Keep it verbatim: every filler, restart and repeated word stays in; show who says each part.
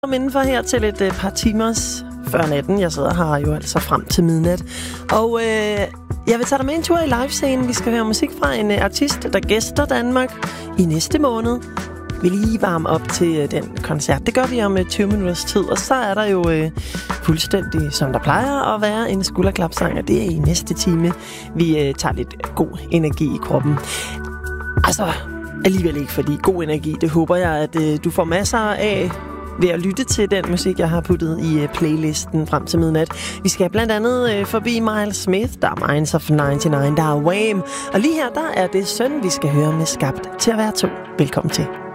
Speaker 1: Kom indenfor her til et øh, par timers før natten. Jeg sidder her jo altså frem til midnat. Og øh, jeg vil tage dig med en tur i livescenen. Vi skal høre musik fra en øh, artist, der gæster Danmark i næste måned. Vi lige varme op til øh, den koncert. Det gør vi om øh, tyve minutters tid. Og så er der jo øh, fuldstændig, som der plejer at være, en skulderklapsang. Og det er i næste time. Vi øh, tager lidt god energi i kroppen. Altså, alligevel ikke, fordi god energi, det håber jeg, at øh, du får masser af ved at lytte til den musik, jeg har puttet i uh, playlisten frem til midnat. Vi skal blandt andet uh, forbi Miles Smith, der er Minds of nioghalvfems, der er Wham! Og lige her, der er det Søn, vi skal høre med Skabt til at være to. Velkommen til.